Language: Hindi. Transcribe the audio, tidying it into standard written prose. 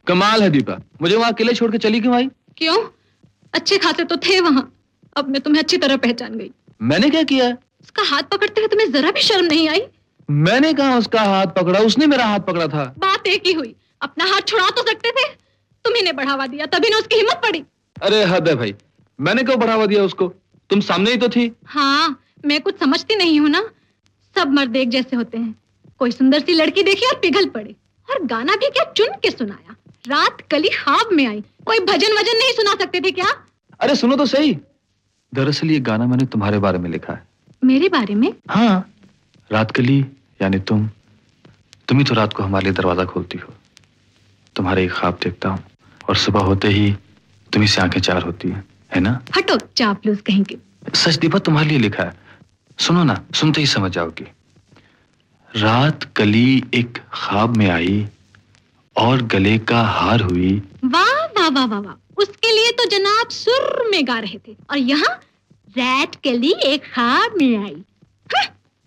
कमाल है दीपा, मुझे वहाँ अकेले छोड़ के चली क्यों आई? क्यों? अच्छे खासे तो थे वहाँ। अब मैं तुम्हें अच्छी तरह पहचान गई। मैंने क्या किया? उसका हाथ पकड़ते हुए तुम्हें जरा भी शर्म नहीं आई? मैंने कहा उसका हाथ पकड़ा, उसने मेरा हाथ पकड़ा था। बात एक ही हुई। अपना हाथ छुड़ा तो सकते थे। तुम्ही ने बढ़ावा दिया, तभी ना उसकी हिम्मत पड़ी। अरे हद है भाई, मैंने क्यों बढ़ावा दिया उसको? तुम सामने ही तो थी। हाँ, मैं कुछ समझती नहीं हूँ ना। सब मर्द एक जैसे होते हैं। कोई सुंदर सी लड़की देखी और पिघल पड़े। और गाना भी क्या चुन के सुनाया। रात कली ख्वाब में आई। कोई भजन वजन नहीं सुना सकते थे क्या? अरे सुनो तो सही, दरअसल ये गाना मैंने तुम्हारे बारे में लिखा है। मेरे बारे में? हाँ, रात कली यानी तुम ही तो रात को हमारे लिए दरवाजा खोलती हो। तुम्हारे एक ख्वाब देखता हूँ और सुबह होते ही तुम्ही से आंखें चार होती है ना? हटो चापलूस कहीं के। सच दीपा, तुम्हारे लिए लिखा है। सुनो ना, सुनते ही समझ जाओगी। रात कली एक ख्वाब में आई और गले का हार हुई। वाह वाह वाह वाह वाह, उसके लिए तो जनाब सुर में गा रहे थे और यहाँ रात कली एक ख्वाब में आई।